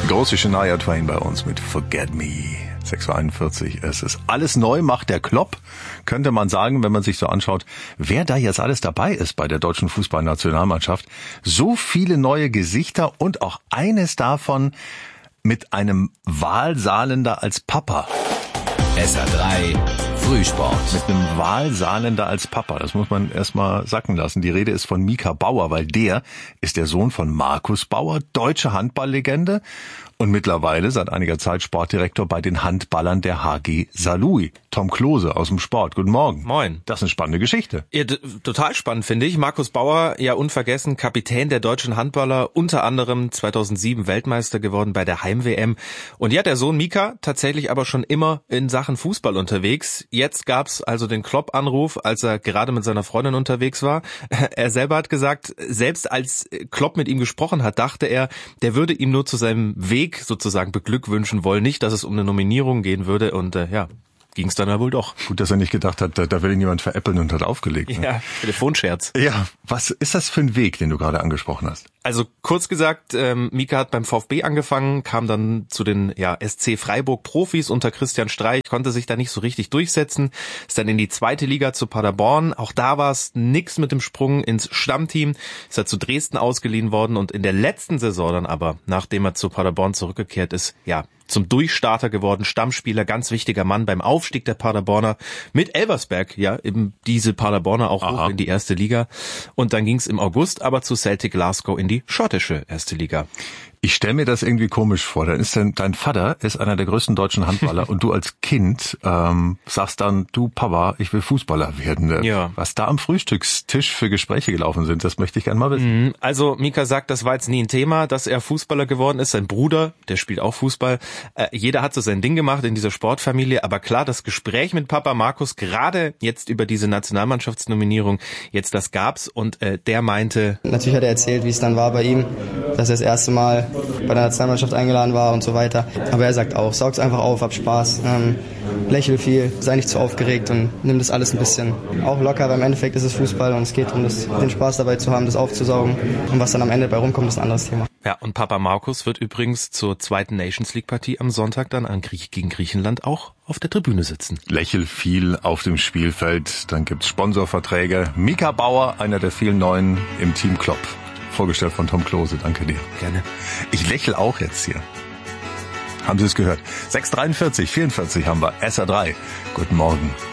Große Shania Twain bei uns mit Forget Me. 6:41 Uhr. Es ist alles neu, macht der Klopp, könnte man sagen, wenn man sich so anschaut, wer da jetzt alles dabei ist bei der deutschen Fußballnationalmannschaft. So viele neue Gesichter und auch eines davon mit einem Wahlsaarländer als Papa. SR3 Frühsport. Mit einem Wahlsaarländer als Papa. Das muss man erstmal sacken lassen. Die Rede ist von Mika Bauer, weil der ist der Sohn von Markus Bauer, deutsche Handballlegende und mittlerweile seit einiger Zeit Sportdirektor bei den Handballern der HG Saarlouis. Tom Klose aus dem Sport. Guten Morgen. Moin. Das ist eine spannende Geschichte. Ja, total spannend, finde ich. Markus Bauer, ja unvergessen, Kapitän der deutschen Handballer, unter anderem 2007 Weltmeister geworden bei der Heim-WM. Und ja, der Sohn Mika tatsächlich aber schon immer in Sachen Fußball unterwegs. Jetzt gab's also den Klopp-Anruf, als er gerade mit seiner Freundin unterwegs war. Er selber hat gesagt, selbst als Klopp mit ihm gesprochen hat, dachte er, der würde ihm nur zu seinem Weg sozusagen beglückwünschen wollen. Nicht, dass es um eine Nominierung gehen würde. Und ging es dann ja wohl doch. Gut, dass er nicht gedacht hat, da will ihn jemand veräppeln und hat aufgelegt. Ne? Ja, Telefonscherz. Ja, was ist das für ein Weg, den du gerade angesprochen hast? Also kurz gesagt, Mika hat beim VfB angefangen, kam dann zu den SC Freiburg Profis unter Christian Streich, konnte sich da nicht so richtig durchsetzen, ist dann in die zweite Liga zu Paderborn. Auch da war es nix mit dem Sprung ins Stammteam, ist er zu Dresden ausgeliehen worden und in der letzten Saison dann aber, nachdem er zu Paderborn zurückgekehrt ist, zum Durchstarter geworden, Stammspieler, ganz wichtiger Mann beim Aufstieg der Paderborner mit Elversberg, eben diese Paderborner auch hoch in die erste Liga. Und dann ging's im August aber zu Celtic Glasgow in die schottische erste Liga. Ich stelle mir das irgendwie komisch vor. Dann ist dein Vater ist einer der größten deutschen Handballer und du als Kind sagst dann, du Papa, ich will Fußballer werden. Ja. Was da am Frühstückstisch für Gespräche gelaufen sind, das möchte ich gerne mal wissen. Also Mika sagt, das war jetzt nie ein Thema, dass er Fußballer geworden ist. Sein Bruder, der spielt auch Fußball. Jeder hat so sein Ding gemacht in dieser Sportfamilie. Aber klar, das Gespräch mit Papa Markus, gerade jetzt über diese Nationalmannschaftsnominierung, jetzt das gab's. Und der meinte... Natürlich hat er erzählt, wie es dann war bei ihm, dass er das erste Mal bei der Nationalmannschaft eingeladen war und so weiter. Aber er sagt auch, saug's einfach auf, hab Spaß, lächel viel, sei nicht zu aufgeregt und nimm das alles ein bisschen auch locker, weil im Endeffekt ist es Fußball und es geht darum, den Spaß dabei zu haben, das aufzusaugen. Und was dann am Ende bei rumkommt, ist ein anderes Thema. Ja, und Papa Markus wird übrigens zur zweiten Nations League Partie am Sonntag dann gegen Griechenland auch auf der Tribüne sitzen. Lächel viel auf dem Spielfeld, dann gibt's Sponsorverträge. Mika Bauer, einer der vielen Neuen im Team Klopp. Vorgestellt von Tom Klose, danke dir. Gerne. Ich lächle auch jetzt hier. Haben Sie es gehört? 6:43, 44 haben wir. SR3. Guten Morgen.